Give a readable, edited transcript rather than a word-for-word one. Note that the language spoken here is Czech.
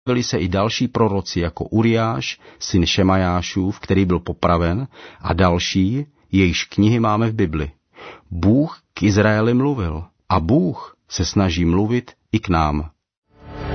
Byli se i další proroci jako Uriáš, syn Šemajášův, který byl popraven, a další, jejichž knihy máme v Bibli. Bůh k Izraeli mluvil a Bůh se snaží mluvit i k nám.